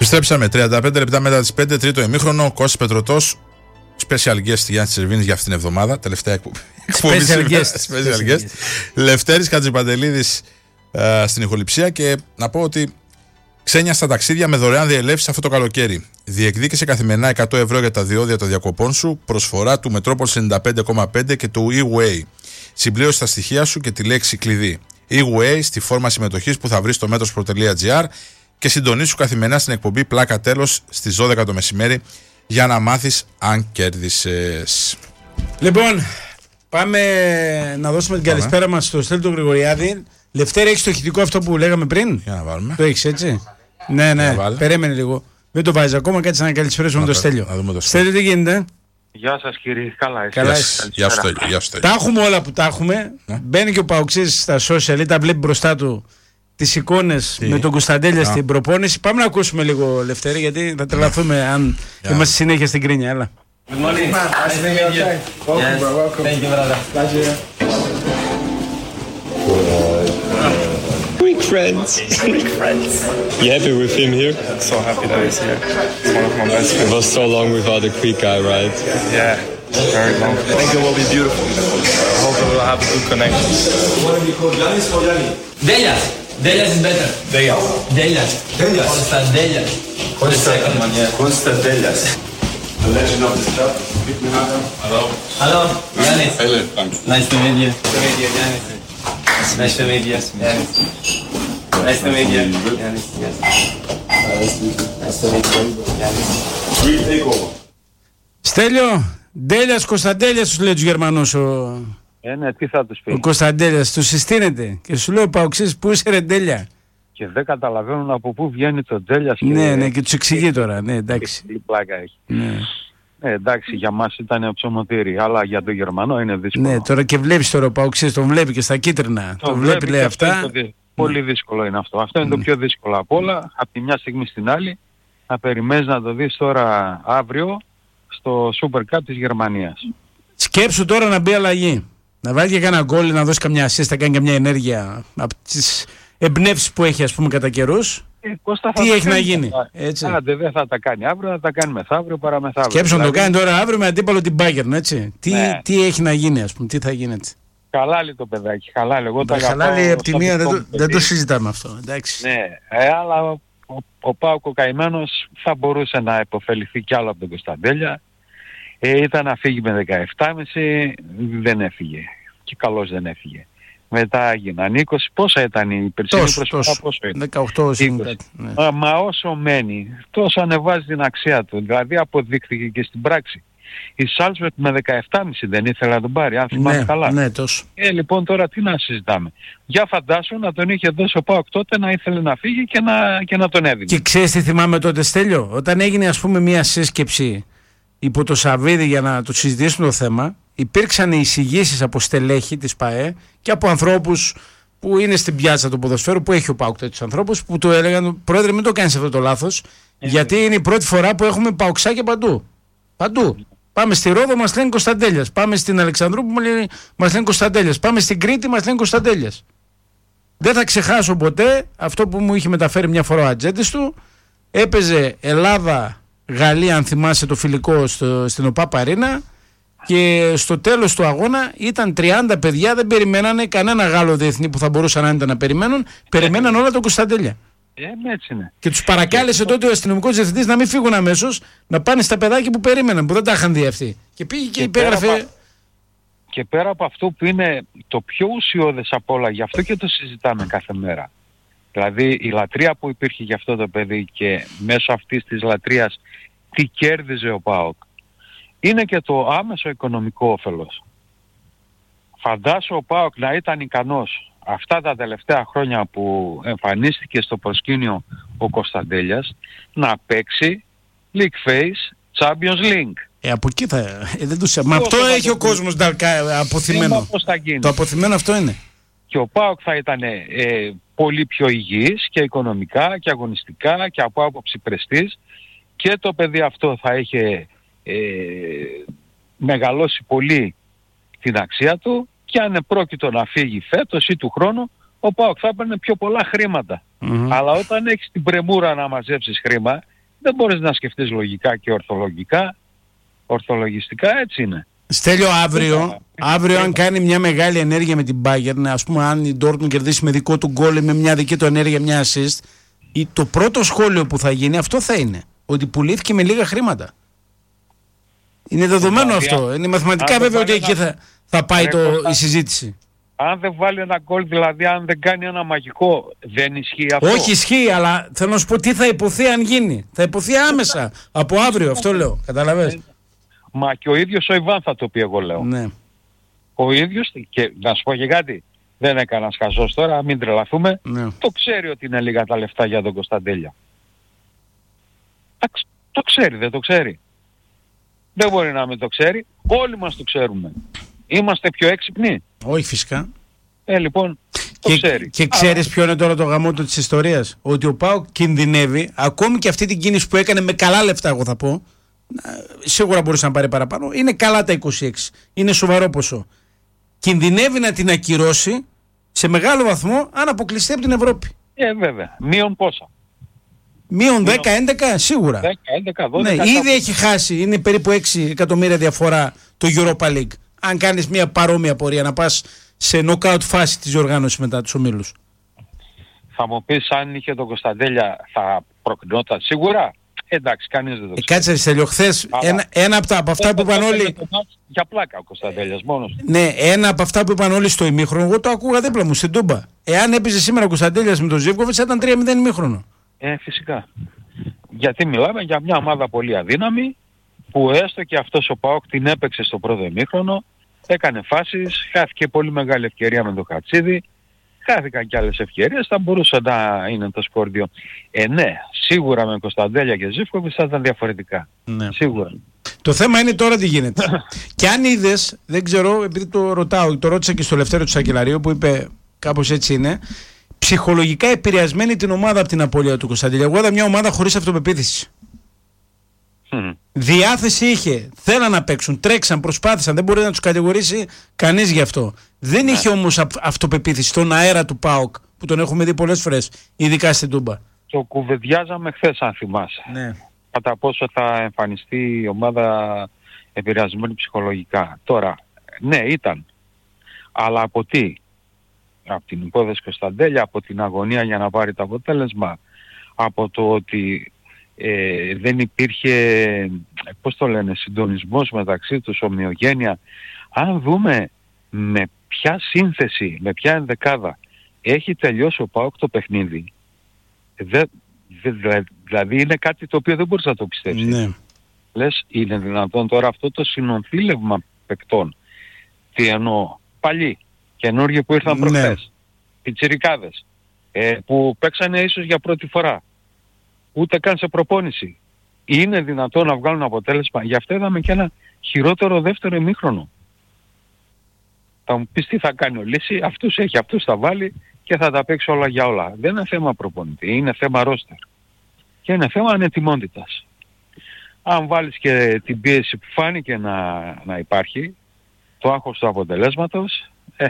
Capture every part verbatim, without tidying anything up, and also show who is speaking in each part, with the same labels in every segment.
Speaker 1: Επιστρέψαμε τριάντα πέντε λεπτά μετά τις πέντε, τρίτο ημίχρονο. Κώστας Πετρωτός, special guest Γιάννης Τσιρβίνης για αυτήν την εβδομάδα. Τελευταία εκπομπή.
Speaker 2: Special guest.
Speaker 1: Special guest. Λευτέρης Χατζηπαντελίδης uh, στην ηχοληψία. Και να πω ότι ξένια στα ταξίδια με δωρεάν διελεύσεις αυτό το καλοκαίρι. Διεκδίκησε καθημερινά εκατό ευρώ για τα διόδια των διακοπών σου. Προσφορά του Metropolis ενενήντα πέντε κόμμα πέντε και του E-Way. Συμπλήρωσε τα στοιχεία σου και τη λέξη κλειδί E-Way στη φόρμα συμμετοχής που θα βρεις στο μέτρος τελεία τζι άρ και συντονίσου καθημερινά στην εκπομπή Πλάκα Τέλος στις δώδεκα το μεσημέρι για να μάθεις αν κέρδισες.
Speaker 2: Λοιπόν, πάμε να δώσουμε την καλησπέρα μας στο Στέλιο του Γρηγοριάδη. Λευτέρη, έχεις το ηχητικό αυτό που λέγαμε πριν?
Speaker 1: Για να βάλουμε.
Speaker 2: Το έχεις, έτσι? Ναι, ναι, περίμενε λίγο. Δεν το βάζεις ακόμα, κάτσε να καλησπερίσουμε το Στέλιο. Στέλιο, τι γίνεται?
Speaker 3: Γεια σας κύριε, καλά είσαι?
Speaker 2: Καλά
Speaker 3: είσαι.
Speaker 1: Γεια σου Στέλιο, γεια σου Στέλιο.
Speaker 2: Τα έχουμε όλα που τα έχουμε. Ναι. Μπαίνει και ο Παοξής στα social ή τα βλέπει μπροστά του τις εικόνες με τον Κωνσταντέλια στην προπόνηση. Πάμε να ακούσουμε λίγο, Λευτέρη, γιατί θα τρελαθούμε αν yeah. είμαστε συνέχεια στην κρίνια. Έλα.
Speaker 4: Good morning. Nice to meet you. Welcome, yes. bro. Welcome. Thank you, brother. Pleasure.
Speaker 5: Greek friends.
Speaker 4: Greek friends.
Speaker 5: You happy with him here?
Speaker 4: So happy that he's here. It's one of my best friends.
Speaker 5: It was so long without a Greek guy, right?
Speaker 4: Yeah, very long. I think it will be beautiful. I hope we will have a good connection.
Speaker 6: What do you call Giannis or Gianni?
Speaker 7: Delias. Delias is better.
Speaker 6: Delias.
Speaker 7: Delias.
Speaker 6: Delias.
Speaker 7: Konstadelias.
Speaker 6: The second one, yeah. Konstadelias. The legend of this club. Hello.
Speaker 7: Hello. Giannis.
Speaker 6: Hello. Thank you.
Speaker 7: Nice to meet you.
Speaker 4: Nice to meet you, Giannis.
Speaker 7: Nice to meet you. Giannis. Nice to meet you. Giannis. Yes. Nice to meet you. Giannis.
Speaker 6: Greek takeover.
Speaker 2: Στέλιο, Ντέλιας, Κωνσταντέλιας τους λέει τους Γερμανούς ο...
Speaker 3: Ε, ναι, τι θα τους πει.
Speaker 2: Ο Κωνσταντέλιας, τους συστήνεται και σου λέει ο Παοξής, πού είσαι ρε Ντέλια?
Speaker 3: Και δεν καταλαβαίνουν από πού βγαίνει το Ντέλιας.
Speaker 2: Ναι, και... ναι, και τους εξηγεί τώρα, ναι, εντάξει.
Speaker 3: Τι πλάκα έχει.
Speaker 2: Ναι.
Speaker 3: Ε, εντάξει, για μας ήταν ψωμοτήρι, αλλά για τον Γερμανό είναι δύσκολο.
Speaker 2: Ναι, τώρα και βλέπεις τώρα ο Παοξής, τον βλέπει και στα κίτρινα.
Speaker 3: Το
Speaker 2: τον βλέπει, λέει αυτά.
Speaker 3: Το δι... Πολύ δύσκολο είναι αυτό. Αυτό είναι
Speaker 2: ναι.
Speaker 3: το πιο δύσκολο από όλα. Από τη μια στιγμή στην άλλη, να περιμένεις να το δεις τώρα αύριο στο Super Cup της Γερμανίας.
Speaker 2: Σκέψου τώρα να μπει αλλαγή. Να βάλει και κανένα γκόλ, να δώσει καμιά assist, να κάνει καμιά ενέργεια από τις εμπνεύσεις που έχει, ας πούμε, κατά καιρούς.
Speaker 3: Ε, Κώστα,
Speaker 2: τι έχει να γίνει? Έτσι.
Speaker 3: Άντε, δεν θα τα κάνει αύριο, θα τα κάνει μεθαύριο, παραμεθαύριο.
Speaker 2: Σκέψου να
Speaker 3: δηλαδή...
Speaker 2: το κάνει τώρα αύριο με αντίπαλο την Bayern, έτσι. Τι,
Speaker 3: ναι.
Speaker 2: τι έχει να γίνει, ας πούμε, τι θα γίνει έτσι.
Speaker 3: Χαλάλι το παιδάκι, χαλάλι. Εγώ τα
Speaker 2: χαλάλι από τη μία, δεν, το, δεν το συζητάμε αυτό, εντάξει.
Speaker 3: Ναι, ε, αλλά ο, ο, ο Πάοκ ο καημένος θα μπορούσε να υποφεληθεί κι άλλο από τον Κωνσταντέλια. Ε, ήταν να φύγει με δεκαεπτά κόμμα πέντε, δεν έφυγε. Και καλώς δεν έφυγε. Μετά έγιναν είκοσι, πόσα ήταν η περσινή προσφορά, πόσο ήταν?
Speaker 2: δεκαοκτώ, είκοσι. Ναι.
Speaker 3: Α, μα όσο μένει, τόσο ανεβάζει την αξία του. Δηλαδή αποδείχθηκε και στην πράξη. Η Σάλτσμπουργκ με δεκαεπτά κόμμα πέντε δεν ήθελε να τον πάρει, αν θυμάσαι
Speaker 2: ναι,
Speaker 3: καλά.
Speaker 2: Ναι, τόσο.
Speaker 3: Ε, λοιπόν, τώρα τι να συζητάμε. Για φαντάσου να τον είχε δώσει ο ΠΑΟΚ τότε, να ήθελε να φύγει και να, και να τον έδινε.
Speaker 2: Και ξέρεις τι θυμάμαι τότε, Στέλιο? Όταν έγινε, ας πούμε, μια σύσκεψη υπό το Σαββίδι για να το συζητήσουν το θέμα, υπήρξαν εισηγήσεις από στελέχη της ΠΑΕ και από ανθρώπους που είναι στην πιάτσα του ποδοσφαίρου, που έχει ο ΠΑΟΚ τέτοιους ανθρώπους, που του έλεγαν, πρόεδρε, μην το κάνεις αυτό το λάθος, ε, γιατί είναι η πρώτη φορά που έχουμε παοξάκια παντού. Παντού. Πάμε στη Ρόδο, μας λένε Κωνσταντέλιας. Πάμε στην Αλεξανδρούπολη, μας λένε Κωνσταντέλιας. Πάμε στην Κρήτη, μας λένε Κωνσταντέλιας. Δεν θα ξεχάσω ποτέ αυτό που μου είχε μεταφέρει μια φορά ο ατζέντης του. Έπαιζε Ελλάδα-Γαλλία, αν θυμάσαι, το φιλικό στο, στην ΟΠΑΠ Αρίνα. Και στο τέλος του αγώνα ήταν τριάντα παιδιά, δεν περιμένανε κανένα Γάλλο διεθνή που θα μπορούσαν να ήταν να περιμένουν. Περιμέναν όλα τον Κωνσταντέλια.
Speaker 3: Ε, έτσι είναι.
Speaker 2: Και τους παρακάλεσε και τότε ο αστυνομικός διευθυντής να μην φύγουν αμέσως, να πάνε στα παιδάκια που περίμεναν, που δεν τα είχαν δει αυτοί. Και πήγε και, και υπέγραφε.
Speaker 3: Πέρα, και πέρα από αυτό που είναι το πιο ουσιώδες από όλα, γι' αυτό και το συζητάμε κάθε μέρα. Δηλαδή η λατρεία που υπήρχε για αυτό το παιδί και μέσω αυτής της λατρείας τι κέρδιζε ο ΠΑΟΚ, είναι και το άμεσο οικονομικό όφελος. Φαντάσου ο ΠΑΟΚ να ήταν ικανός αυτά τα τελευταία χρόνια που εμφανίστηκε στο προσκήνιο ο Κωνσταντέλιας να παίξει League Phase Champions League.
Speaker 2: Ε, από εκεί θα... Ε, δεν τους... Μα αυτό έχει ο κόσμος αποθυμένο. Το αποθυμένο αυτό είναι.
Speaker 3: Και ο ΠΑΟΚ θα ήταν ε, πολύ πιο υγιής και οικονομικά και αγωνιστικά και από άποψη πρεστής, και το παιδί αυτό θα είχε ε, μεγαλώσει πολύ την αξία του, και αν επρόκειτο να φύγει φέτος ή του χρόνου, ο ΠΑΟΚ θα έπαιρνε πιο πολλά χρήματα. Mm-hmm. Αλλά όταν έχεις την πρεμούρα να μαζέψεις χρήμα, δεν μπορείς να σκεφτείς λογικά και ορθολογικά, ορθολογιστικά, έτσι είναι.
Speaker 2: Στέλιο, αύριο, αύριο αν κάνει μια μεγάλη ενέργεια με την Bayern, ας πούμε αν η Dortmund κερδίσει με δικό του γκολ, με μια δική του ενέργεια, μια assist, το πρώτο σχόλιο που θα γίνει αυτό θα είναι ότι πουλήθηκε με λίγα χρήματα. Είναι δεδομένο
Speaker 3: δηλαδή,
Speaker 2: αυτό. Είναι μαθηματικά βέβαια ότι εκεί θα, θα πάει το, η συζήτηση.
Speaker 3: Αν δεν βάλει ένα γκολ, δηλαδή αν δεν κάνει ένα μαγικό, δεν ισχύει αυτό?
Speaker 2: Όχι, ισχύει, αλλά θέλω να σου πω τι θα υποθεί αν γίνει. Θα υποθεί άμεσα από αύριο, αυτό λέω. Καταλαβες.
Speaker 3: Μα και ο ίδιος ο Ιβάν θα το πει, εγώ λέω.
Speaker 2: Ναι.
Speaker 3: Ο ίδιος, και να σου πω και κάτι, δεν έκανα χαζός τώρα, μην τρελαθούμε.
Speaker 2: Ναι.
Speaker 3: Το ξέρει ότι είναι λίγα τα λεφτά για τον Κωνσταντέλια. Το ξέρει, δεν το ξέρει? Δεν μπορεί να μην το ξέρει. Όλοι μας το ξέρουμε. Είμαστε πιο έξυπνοι?
Speaker 2: Όχι φυσικά.
Speaker 3: Ε, λοιπόν, το
Speaker 2: και,
Speaker 3: ξέρει.
Speaker 2: Και ξέρεις ποιο είναι τώρα το γαμότο της ιστορίας? Ότι ο ΠΑΟΚ κινδυνεύει, ακόμη και αυτή την κίνηση που έκανε με καλά λεφτά, εγώ θα πω, σίγουρα μπορούσε να πάρει παραπάνω, είναι καλά τα είκοσι έξι, είναι σοβαρό ποσό. Κινδυνεύει να την ακυρώσει σε μεγάλο βαθμό αν αποκλειστεί από την Ευρώπη.
Speaker 3: Ε, βέβαια. Μείον πόσα?
Speaker 2: Μείον δέκα έντεκα σίγουρα.
Speaker 3: δέκα, έντεκα, δώδεκα.
Speaker 2: Ναι, ήδη έχει χάσει, είναι περίπου έξι εκατομμύρια διαφορά το Europa League. Αν κάνεις μια παρόμοια πορεία να πας σε knockout φάση της διοργάνωσης μετά τους ομίλους.
Speaker 3: Θα μου πεις, αν είχε τον Κωνσταντέλια θα προκρινόταν σίγουρα? Εντάξει, κανείς δεν το ξέρει.
Speaker 2: Ε, κάτσε ρε Στέλιο, χθες ένα, ένα από, τα, από αυτά που είπαν όλοι...
Speaker 3: Για πλάκα ο Κωνσταντέλιας μόνος.
Speaker 2: Ναι, ένα από αυτά που είπαν όλοι στο ημίχρονο, εγώ το ακούγα δίπλα μου στην Τούμπα. Εάν έπαιζε σήμερα ο Κωνσταντέλιας με τον Ζίβκοβιτς, θα ήταν τρία μηδέν ημίχρονο.
Speaker 3: Ε, φυσικά. Γιατί μιλάμε για μια ομάδα πολύ αδύναμη, που έστω και αυτός ο ΠΑΟΚ την έπαιξε στο πρώτο ημίχρονο, έκανε φάσεις, χάθηκε πολύ μεγάλη ευκαιρία με τον Χατσίδη, χάθηκαν και άλλες ευκαιρίες, θα μπορούσε να είναι το σκορ δύο. Ε, ναι, σίγουρα με Κωνσταντέλια και Ζίβκοβιτς θα ήταν διαφορετικά.
Speaker 2: Ναι.
Speaker 3: Σίγουρα.
Speaker 2: Το θέμα είναι τώρα τι γίνεται. Και αν είδες, δεν ξέρω, επειδή το ρωτάω, το ρώτησα και στο Λευτέριο του Σακελαρίου που είπε κάπως έτσι είναι, ψυχολογικά επηρεασμένη την ομάδα από την απώλεια του Κωνσταντέλια. Εγώ είδα μια ομάδα χωρίς αυτοπεποίθηση. Mm. Διάθεση είχε, θέλαν να παίξουν, τρέξαν, προσπάθησαν, δεν μπορεί να τους κατηγορήσει κανείς γι' αυτό. Δεν είχε όμως αυτοπεποίθηση στον αέρα του ΠΑΟΚ που τον έχουμε δει πολλές φορές, ειδικά στην Τούμπα.
Speaker 3: Το κουβεντιάζαμε χθες, αν θυμάσαι.
Speaker 2: Ναι.
Speaker 3: Κατά πόσο θα εμφανιστεί η ομάδα επηρεασμένη ψυχολογικά. Τώρα, ναι, ήταν. Αλλά από τι? Από την υπόθεση Κωνσταντέλια, από την αγωνία για να πάρει το αποτέλεσμα, από το ότι ε, δεν υπήρχε, πώς το λένε, συντονισμός μεταξύ τους, ομοιογένεια. Αν δούμε με ποια σύνθεση, με ποια ενδεκάδα έχει τελειώσει ο ΠΑΟΚ το παιχνίδι, δε, δε, δηλαδή είναι κάτι το οποίο δεν μπορείς να το πιστέψεις.
Speaker 2: Ναι.
Speaker 3: Λες, είναι δυνατόν τώρα αυτό το συνονθήλευμα παικτών? Τι εννοώ? Παλιοί, καινούργιοι που ήρθαν προχθές, ναι. Πιτσιρικάδες, ε, που παίξανε ίσως για πρώτη φορά, ούτε καν σε προπόνηση. Είναι δυνατόν να βγάλουν αποτέλεσμα? Γι' αυτό είδαμε και ένα χειρότερο δεύτερο ημίχρονο. Θα μου πεις τι θα κάνει ο Λύση, αυτούς έχει, αυτούς θα βάλει και θα τα παίξει όλα για όλα. Δεν είναι θέμα προπονητή, είναι θέμα ρόστερ. Και είναι θέμα ανετοιμότητας. Αν βάλεις και την πίεση που φάνηκε να, να υπάρχει, το άγχος του αποτελέσματος, ε,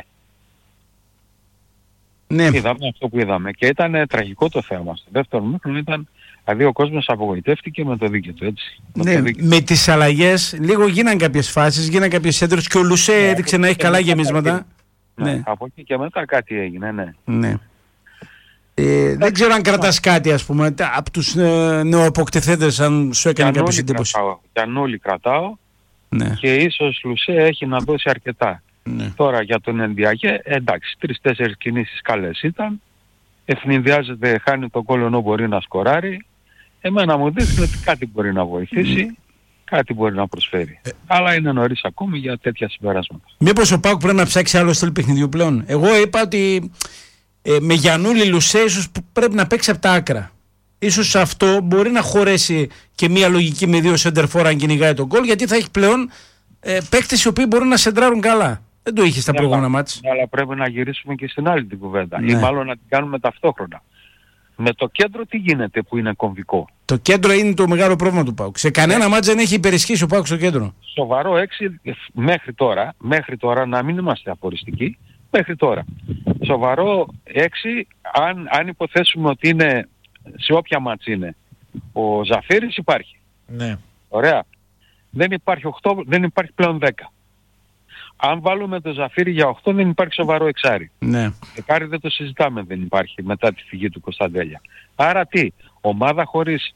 Speaker 3: ναι. Είδαμε αυτό που είδαμε. Και ήταν τραγικό το θέμα. Στο δεύτερο μήχρονο ήταν, δηλαδή ο κόσμος απογοητεύτηκε με το δίκαιο του, έτσι.
Speaker 2: Ναι,
Speaker 3: με, δίκαιο.
Speaker 2: με τις αλλαγές, λίγο γίναν κάποιες φάσεις, γίναν κάποιες έντρες και ο Λουσέ ναι, έδειξε να έχει καλά γεμίσματα.
Speaker 3: Ναι, ναι. Από εκεί και μετά κάτι έγινε, ναι.
Speaker 2: ναι. Ε, δεν ξέρω αν κρατάς κάτι, ας πούμε, από τους ε, νεοαποκτηθέντες, αν σου έκανε κάποια εντύπωση.
Speaker 3: Για όλοι κρατάω,
Speaker 2: ναι.
Speaker 3: Και ίσως Λουσέ έχει να δώσει αρκετά.
Speaker 2: Ναι.
Speaker 3: Τώρα για τον Ενδιαγέ, εντάξει, τρεις-τέσσερις κινήσεις καλές ήταν. Ευνηδιάζεται, χάνει τον κόλλο ενώ μπορεί να σκοράρει. Εμένα μου δείχνει ότι κάτι μπορεί να βοηθήσει, mm. κάτι μπορεί να προσφέρει. Ε. Αλλά είναι νωρίς ακόμη για τέτοια συμπεράσματα.
Speaker 2: Μήπως ο ΠΑΟΚ πρέπει να ψάξει άλλο στυλ παιχνιδιού πλέον? Εγώ είπα ότι ε, με Γιαννούλη Λουσέ ίσως πρέπει να παίξει από τα άκρα. Ίσως αυτό μπορεί να χωρέσει και μια λογική με δύο σεντερφόρ αν κυνηγάει τον γκολ, γιατί θα έχει πλέον ε, παίκτες οι οποίοι μπορούν να σεντράρουν καλά. Δεν το είχε στα ναι, προηγούμενα μάτς.
Speaker 3: Αλλά πρέπει να γυρίσουμε και στην άλλη την κουβέντα.
Speaker 2: Ναι.
Speaker 3: Ή μάλλον να την κάνουμε ταυτόχρονα. Με το κέντρο τι γίνεται που είναι κομβικό?
Speaker 2: Το κέντρο είναι το μεγάλο πρόβλημα του ΠΑΟΚ. Σε κανένα ναι. μάτς δεν έχει υπερισχύσει ο ΠΑΟΚ στο κέντρο.
Speaker 3: Σοβαρό έξι μέχρι τώρα, μέχρι τώρα να μην είμαστε αποριστικοί, μέχρι τώρα. Σοβαρό έξι, αν, αν υποθέσουμε ότι είναι, σε όποια μάτς είναι, Ο Ζαφύρης υπάρχει.
Speaker 2: Ναι.
Speaker 3: Ωραία. Δεν υπάρχει οκτώ, δεν υπάρχει πλέον δέκα. Αν βάλουμε το Ζαφύρι για οκτώ δεν υπάρχει σοβαρό εξάρι.
Speaker 2: Ναι.
Speaker 3: Εξάρι δεν το συζητάμε, δεν υπάρχει μετά τη φυγή του Κωνσταντέλια. Άρα τι, ομάδα χωρίς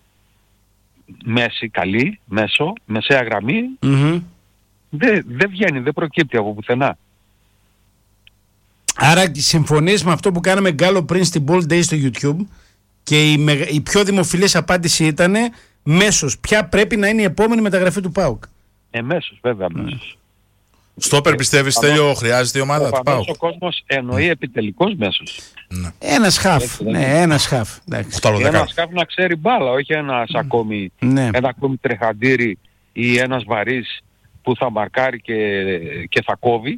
Speaker 3: μέση, καλή, μέσο, μεσαία γραμμή,
Speaker 2: Mm-hmm.
Speaker 3: δεν δε βγαίνει, δεν προκύπτει από πουθενά.
Speaker 2: Άρα συμφωνείς με αυτό που κάναμε γκάλο πριν στην Ball Day στο YouTube και η, μεγα... η πιο δημοφιλής απάντηση ήταν μέσος. Ποια πρέπει να είναι η επόμενη μεταγραφή του ΠΑΟΚ?
Speaker 3: Ε, μέσος, βέβαια, μέσος.
Speaker 1: Στόπερ πιστεύεις, Στέλιο, χρειάζεται η ομάδα του ΠΑΟΚ?
Speaker 3: Ο κόσμος εννοεί επιτελικός μέσος.
Speaker 1: Ναι.
Speaker 2: Ένα χαφ. Ναι, ένα χαφ.
Speaker 3: Ένα χαφ να ξέρει μπάλα, όχι ένας mm. ακόμη,
Speaker 2: ναι.
Speaker 3: ένα ακόμη τρεχαντήρι ή ένας βαρύς που θα μαρκάρει και, και θα κόβει.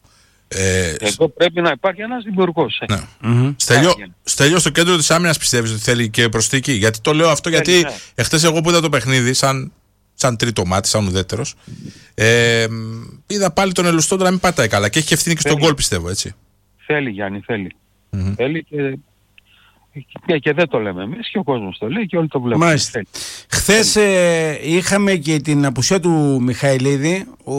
Speaker 3: Ε, Εδώ πρέπει να υπάρχει ένας δημιουργός.
Speaker 1: Ναι. Mm-hmm. Στέλιο, Στέλιο, στο κέντρο της άμυνας πιστεύεις ότι θέλει και προσθήκη? Γιατί το λέω αυτό? Θέλει, γιατί ναι. εχθές εγώ που είδα το παιχνίδι σαν, σαν τρίτο μάτι, σαν ουδέτερος, ε, είδα πάλι τον Ελουστόντο να μην πατάει καλά και έχει και ευθύνη και στον γκολ, πιστεύω, έτσι.
Speaker 3: Θέλει, Γιάννη, θέλει. Mm-hmm. Θέλει και... Και, και δεν το λέμε εμείς και ο κόσμος το λέει και όλοι το βλέπουν.
Speaker 2: Μάλιστα. Χθες ε, είχαμε και την απουσία του Μιχαηλίδη. Ο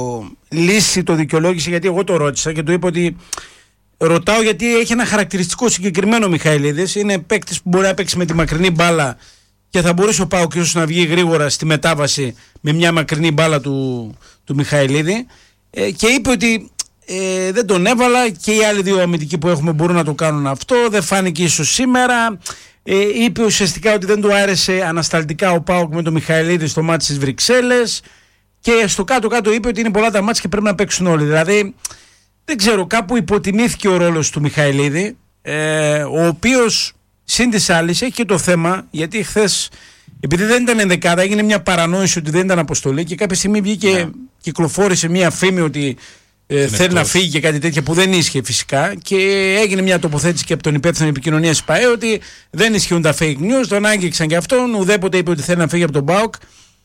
Speaker 2: Λύση το δικαιολόγησε, γιατί εγώ το ρώτησα και του είπα ότι ρωτάω γιατί έχει ένα χαρακτηριστικό συγκεκριμένο Μιχαηλίδης. Είναι παίκτης που μπορεί να παίξει με τη μακρινή μπάλα και θα μπορούσε ο ΠΑΟΚ ίσως να βγει γρήγορα στη μετάβαση με μια μακρινή μπάλα του, του Μιχαηλίδη. Ε, και είπε ότι Ε, δεν τον έβαλα και οι άλλοι δύο αμυντικοί που έχουμε μπορούν να το κάνουν αυτό. Δεν φάνηκε ίσως σήμερα. Ε, είπε ουσιαστικά ότι δεν του άρεσε ανασταλτικά ο ΠΑΟΚ με τον Μιχαηλίδη στο μάτι στις Βρυξέλλες. Και στο κάτω-κάτω είπε ότι είναι πολλά τα μάτς και πρέπει να παίξουν όλοι. Δηλαδή, δεν ξέρω, κάπου υποτιμήθηκε ο ρόλος του Μιχαηλίδη, ε, ο οποίος συν της άλλης έχει και το θέμα, γιατί χθες, επειδή δεν ήταν ενδεκάδα, έγινε μια παρανόηση ότι δεν ήταν αποστολή και κάποια στιγμή βγήκε και yeah. κυκλοφόρησε μια φήμη ότι Ε, θέλει να φύγει και κάτι τέτοιο που δεν ίσχυε φυσικά και έγινε μια τοποθέτηση και από τον υπεύθυνο επικοινωνίας ΠΑΕ ότι δεν ισχύουν τα fake news, τον άγγιξαν και αυτόν, ουδέποτε είπε ότι θέλει να φύγει από τον ΠΑΟΚ.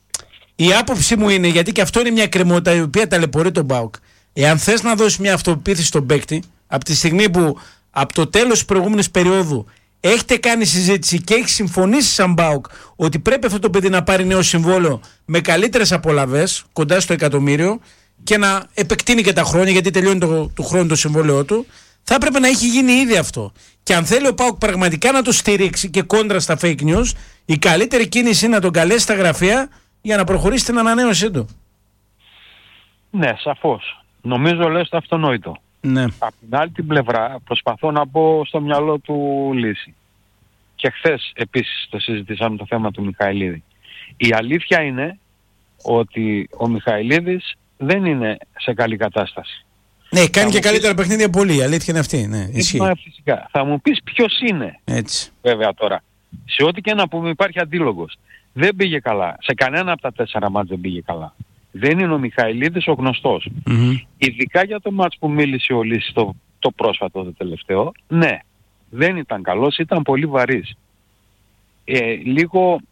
Speaker 2: Η άποψή μου είναι, γιατί και αυτό είναι μια κρεμότητα η οποία ταλαιπωρεί τον ΠΑΟΚ, εάν θες να δώσει μια αυτοπεποίθηση στον παίκτη, από τη στιγμή που από το τέλος της προηγούμενης περίοδου έχετε κάνει συζήτηση και έχει συμφωνήσει σαν ΠΑΟΚ ότι πρέπει αυτό το παιδί να πάρει νέο συμβόλαιο με καλύτερες απολαβές, κοντά στο εκατομμύριο, και να επεκτείνει και τα χρόνια, γιατί τελειώνει το, του χρόνου το συμβόλαιό του, θα έπρεπε να έχει γίνει ήδη αυτό. Και αν θέλει ο ΠΑΟΚ πραγματικά να το στηρίξει και κόντρα στα fake news, η καλύτερη κίνηση είναι να τον καλέσει στα γραφεία για να προχωρήσει την ανανέωσή του.
Speaker 3: Ναι, σαφώς. Νομίζω λες το αυτονόητο.
Speaker 2: Ναι.
Speaker 3: Απ' την άλλη την πλευρά προσπαθώ να μπω στο μυαλό του Λύση. Και χθες επίσης το συζητήσαμε το θέμα του Μιχαηλίδη. Η αλήθεια είναι ότι ο Μιχαηλίδης δεν είναι σε καλή κατάσταση.
Speaker 2: Ναι, κάνει θα και καλύτερα πεις... παιχνίδια πολύ, η αλήθεια είναι αυτή. Ναι, ισχύει.
Speaker 3: Φυσικά. Θα μου πεις ποιος είναι.
Speaker 2: Έτσι.
Speaker 3: Βέβαια τώρα. Σε ό,τι και να πούμε υπάρχει αντίλογος. Δεν πήγε καλά. Σε κανένα από τα τέσσερα μάτς δεν πήγε καλά. Δεν είναι ο Μιχαηλίδης ο γνωστός. Mm-hmm. Ειδικά για το μάτς που μίλησε ο Λύσης το, το πρόσφατο, το τελευταίο. Ναι, δεν ήταν καλός, ήταν πολύ βαρύς. Ε, λίγο...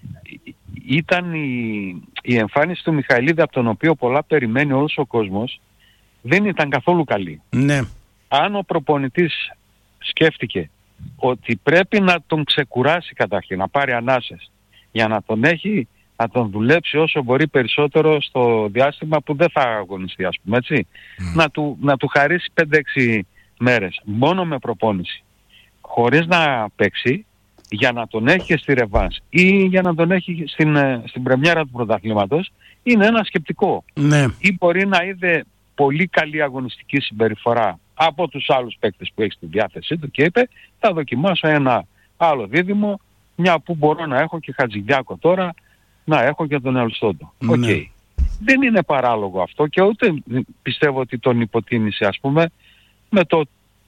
Speaker 3: Ήταν η, η εμφάνιση του Μιχαηλίδη, από τον οποίο πολλά περιμένει όλος ο κόσμος, δεν ήταν καθόλου καλή.
Speaker 2: Ναι.
Speaker 3: Αν ο προπονητής σκέφτηκε ότι πρέπει να τον ξεκουράσει καταρχήν, να πάρει ανάσες, για να τον έχει, να τον δουλέψει όσο μπορεί περισσότερο στο διάστημα που δεν θα αγωνιστεί, ας πούμε, έτσι, mm. να, του, να του χαρίσει πέντε έξι μέρες, μόνο με προπόνηση, χωρίς να παίξει, για να τον έχει και στη ρεβάνς ή για να τον έχει στην, στην πρεμιέρα του πρωταθλήματος, είναι ένα σκεπτικό.
Speaker 2: Ναι.
Speaker 3: Ή μπορεί να είδε πολύ καλή αγωνιστική συμπεριφορά από τους άλλους παίκτες που έχει στη διάθεσή του και είπε θα δοκιμάσω ένα άλλο δίδυμο, μια που μπορώ να έχω και Χατζηδιάκο τώρα, να έχω και τον Ελστόντο.
Speaker 2: Ναι.
Speaker 3: Okay. Δεν είναι παράλογο αυτό και ούτε πιστεύω ότι τον υποτίμησε, ας πούμε, με το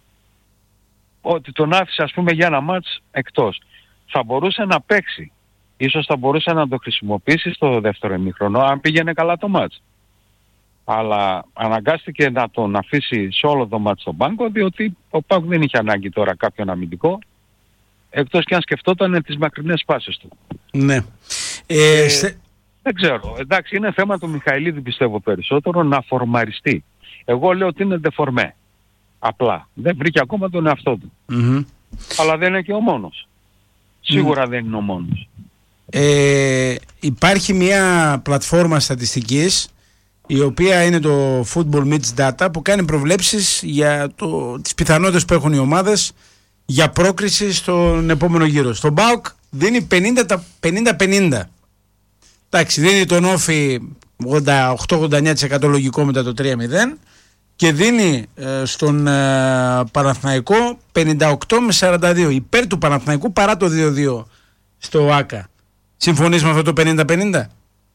Speaker 3: ότι τον άφησε, ας πούμε, για ένα μάτς εκτός. Θα μπορούσε να παίξει. Ίσως θα μπορούσε να το χρησιμοποιήσει στο δεύτερο ημίχρονο αν πήγαινε καλά το μάτς. Αλλά αναγκάστηκε να τον αφήσει σε όλο το μάτς στον πάγκο, διότι ο ΠΑΟΚ δεν είχε ανάγκη τώρα κάποιον αμυντικό, εκτός και αν σκεφτόταν τις μακρινές πάσες του.
Speaker 2: Ναι.
Speaker 3: Ε,
Speaker 2: ε, σε...
Speaker 3: Δεν ξέρω. Εντάξει, είναι θέμα του Μιχαηλίδη, πιστεύω περισσότερο, να φορμαριστεί. Εγώ λέω ότι είναι ντεφορμέ. Απλά. Δεν βρήκε ακόμα τον εαυτό του.
Speaker 2: Mm-hmm.
Speaker 3: Αλλά δεν είναι και ο μόνος. Σίγουρα mm. δεν είναι ο μόνος.
Speaker 2: Ε, υπάρχει μια πλατφόρμα στατιστικής η οποία είναι το Football Mitch Data που κάνει προβλέψεις για το, τις πιθανότητες που έχουν οι ομάδες για πρόκριση στον επόμενο γύρο. Στον ΠΑΟΚ δίνει πενήντα πενήντα. Εντάξει, δίνει τον Όφη ογδόντα οκτώ ογδόντα εννιά τοις εκατό λογικό μετά το τρία μηδέν και δίνει ε, στον ε, Παναθηναϊκό πενήντα οκτώ με σαράντα δύο υπέρ του Παναθηναϊκού παρά το δύο δύο στο ΆΚΑ. Συμφωνείς με αυτό το πενήντα πενήντα?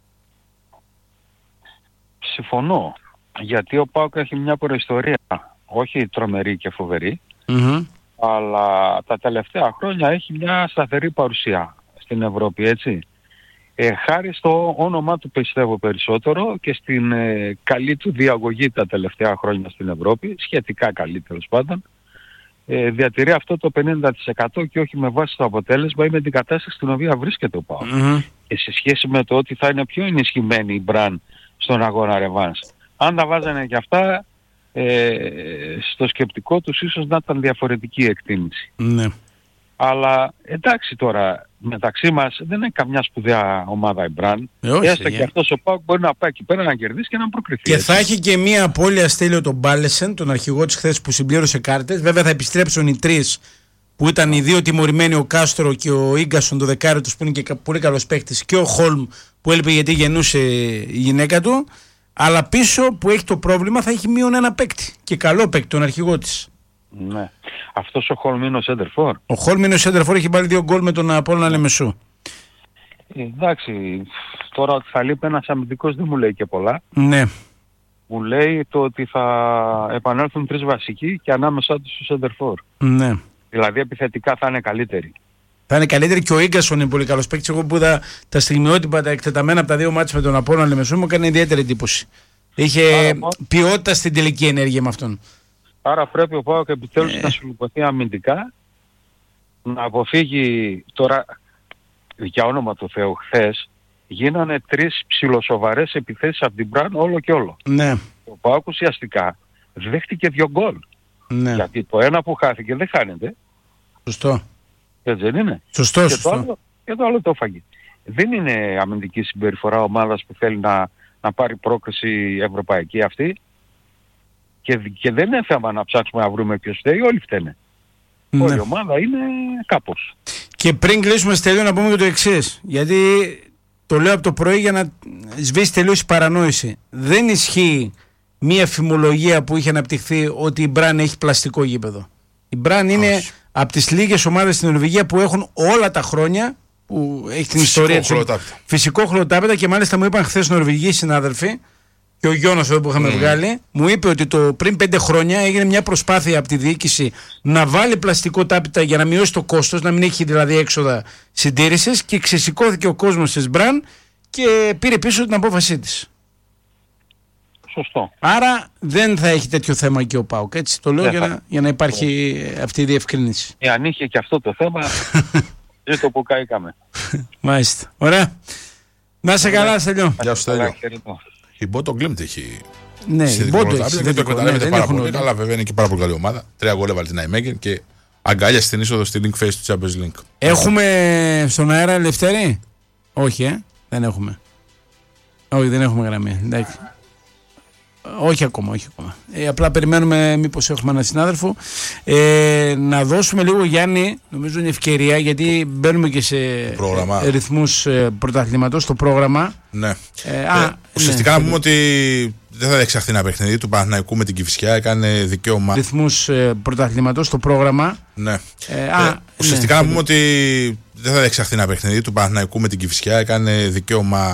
Speaker 3: Συμφωνώ, γιατί ο ΠΑΟΚ έχει μια προϊστορία, όχι τρομερή και φοβερή,
Speaker 2: mm-hmm.
Speaker 3: αλλά τα τελευταία χρόνια έχει μια σταθερή παρουσία στην Ευρώπη, έτσι. Ε, χάρη στο όνομά του πιστεύω περισσότερο και στην ε, καλή του διαγωγή τα τελευταία χρόνια στην Ευρώπη, σχετικά καλή τέλος πάντων, ε, διατηρεί αυτό το πενήντα τοις εκατό και όχι με βάση το αποτέλεσμα ή με την κατάσταση στην οποία βρίσκεται ο ΠΑΟΚ.
Speaker 2: Mm-hmm.
Speaker 3: Και σε σχέση με το ότι θα είναι πιο ενισχυμένη η Μπραν στον αγώνα ρεβάνς. Αν τα βάζανε και αυτά, ε, στο σκεπτικό τους ίσως να ήταν διαφορετική εκτίμηση.
Speaker 2: Ναι.
Speaker 3: Αλλά εντάξει τώρα, μεταξύ μας δεν είναι καμιά σπουδαία ομάδα η Μπραν.
Speaker 2: Ε, όχι,
Speaker 3: Έστω
Speaker 2: για.
Speaker 3: και αυτός ο ΠΑΟΚ μπορεί να πάει εκεί πέρα να κερδίσει και να προκριθεί.
Speaker 2: Και
Speaker 3: έτσι.
Speaker 2: θα έχει και μία απώλεια Στέλιο τον Μπάλεσεν, τον αρχηγό της χθες που συμπλήρωσε κάρτες. Βέβαια θα επιστρέψουν οι τρεις που ήταν οι δύο τιμωρημένοι, ο Κάστρο και ο Ίγκασον, το δεκάριο τους που είναι και πολύ καλός παίκτης, και ο Χόλμ που έλειπε γιατί γεννούσε η γυναίκα του. Αλλά πίσω που έχει το πρόβλημα θα έχει μείον ένα παίκτη. Και καλό παίκτη, τον αρχηγό της.
Speaker 3: Ναι. Αυτός ο Χόλμ είναι ο Σέντερφορ.
Speaker 2: Ο Χόλμ είναι ο Σέντερφορ, έχει βάλει δύο γκολ με τον Απόλλωνα Λεμεσού.
Speaker 3: Ε, εντάξει, τώρα ότι θα λείπει ένας αμυντικός δεν μου λέει και πολλά.
Speaker 2: Ναι.
Speaker 3: Μου λέει το ότι θα επανέλθουν τρεις βασικοί και ανάμεσά τους ο Σέντερφορ.
Speaker 2: Ναι.
Speaker 3: Δηλαδή επιθετικά θα είναι καλύτεροι.
Speaker 2: Θα είναι καλύτερη και ο Ίγκασον είναι πολύ καλός παίκτης. Εγώ που είδα τα στιγμιότυπα, τα εκτεταμένα από τα δύο μάτς με τον Απόλλωνα Λεμεσού, μου έκανε ιδιαίτερη εντύπωση. Είχε Άρα, ποιότητα στην τελική ενέργεια με αυτόν. Άρα
Speaker 3: πρέπει ο ΠΑΟΚ επιτέλους ε. να συλλογωθεί αμυντικά, να αποφύγει τώρα, για όνομα του Θεού, χθες γίνανε τρεις ψιλοσοβαρές επιθέσεις από την Μπραν όλο και όλο.
Speaker 2: Ναι.
Speaker 3: Ο ΠΑΟΚ ουσιαστικά δέχτηκε δύο γκολ.
Speaker 2: Ναι.
Speaker 3: Γιατί το ένα που χάθηκε δεν χάνεται.
Speaker 2: Σωστό.
Speaker 3: Έτσι δεν είναι?
Speaker 2: Σωστό,
Speaker 3: και
Speaker 2: σωστό.
Speaker 3: Το άλλο, και το άλλο το έφαγε. Δεν είναι αμυντική συμπεριφορά ομάδας που θέλει να, να πάρει πρόκριση ευρωπαϊκή αυτή. Και, και δεν είναι θέμα να ψάξουμε να βρούμε ποιος φταίει, όλοι φταίνε. Ναι. Όλη η ομάδα είναι κάπως.
Speaker 2: Και πριν κλείσουμε Στέλιο να πούμε και το εξής. Γιατί το λέω από το πρωί για να σβήσει τελείως η παρανόηση. Δεν ισχύει μία φημολογία που είχε αναπτυχθεί ότι η Μπραν έχει πλαστικό γήπεδο. Η Μπραν είναι Όχι. από τις λίγες ομάδες στην Νορβηγία που έχουν όλα τα χρόνια, που έχει την φυσικό ιστορία του. Φυσικό χλωτάπετα. Και μάλιστα μου είπαν χθες Νορβηγοί συνάδελφοι, και ο Γιώνας εδώ που είχαμε mm. βγάλει, μου είπε ότι το πριν πέντε χρόνια έγινε μια προσπάθεια από τη διοίκηση να βάλει πλαστικό τάπητα για να μειώσει το κόστος, να μην έχει δηλαδή έξοδα συντήρησης, και ξεσηκώθηκε ο κόσμος της Μπραν και πήρε πίσω την απόφασή της.
Speaker 3: Σωστό.
Speaker 2: Άρα δεν θα έχει τέτοιο θέμα και ο ΠΑΟΚ. Έτσι το λέω για να, για να υπάρχει αυτή η διευκρίνηση.
Speaker 3: Εάν είχε και αυτό το θέμα, δεν το που καήκαμε.
Speaker 2: Μάλιστα. Ωραία. Να σε καλά, Στέλιο.
Speaker 1: Γεια σου, Στέλιο. Η Μπότο Γκλίμπτ έχει.
Speaker 2: Ναι, η Μπότο έχει.
Speaker 1: Και το εκμεταλλεύεται πάρα πολύ καλά. Βέβαια είναι και πάρα πολύ καλή ομάδα. Τρία γκολ έβαλε την Αϊμέγεν και αγκάλια στην είσοδο στη Link Face του Champions League.
Speaker 2: Έχουμε στον αέρα Ελευθέρη? Όχι, ε. Δεν έχουμε. Όχι, δεν έχουμε γραμμή. Εντάξει. Όχι ακόμα, όχι ακόμα. Ε, απλά περιμένουμε μήπως έχουμε έναν συνάδελφο. Ε, να δώσουμε λίγο, Γιάννη, νομίζω είναι ευκαιρία, γιατί μπαίνουμε και σε ε, ρυθμούς ε, πρωταθλήματος στο πρόγραμμα.
Speaker 1: Ναι.
Speaker 2: Ε, α,
Speaker 1: ε, ουσιαστικά
Speaker 2: ναι,
Speaker 1: να πούμε ότι δεν θα διεξαχθεί ένα παιχνίδι του Παναθηναϊκού με την Κηφισιά. Έκανε δικαίωμα.
Speaker 2: Ρυθμούς ε, πρωταθλήματος στο πρόγραμμα.
Speaker 1: Ναι.
Speaker 2: Ε, α,
Speaker 1: ε, ουσιαστικά
Speaker 2: ναι,
Speaker 1: να πούμε ότι δεν θα διεξαχθεί ένα παιχνίδι του Παναθηναϊκού με την Κηφισιά. Έκανε δικαίωμα